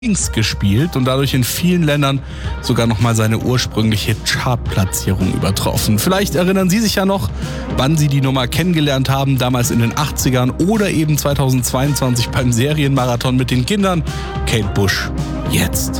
Links gespielt und dadurch in vielen Ländern sogar nochmal seine ursprüngliche Chartplatzierung übertroffen. Vielleicht erinnern Sie sich ja noch, wann Sie die Nummer kennengelernt haben, damals in den 80ern oder eben 2022 beim Serienmarathon mit den Kindern. Kate Bush, jetzt.